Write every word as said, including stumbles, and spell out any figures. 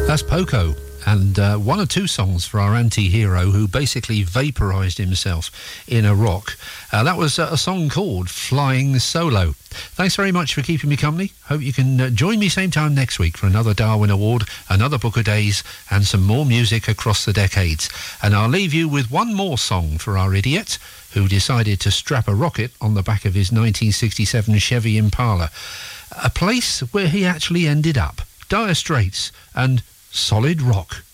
That's Poco, and uh, one or two songs for our anti-hero who basically vaporised himself in a rock. Uh, that was uh, a song called Flying Solo. Thanks very much for keeping me company. Hope you can uh, join me same time next week for another Darwin Award, another Book of Days, and some more music across the decades. And I'll leave you with one more song for our idiot who decided to strap a rocket on the back of his nineteen sixty-seven Chevy Impala. A place where he actually ended up. Dire Straits and Solid Rock.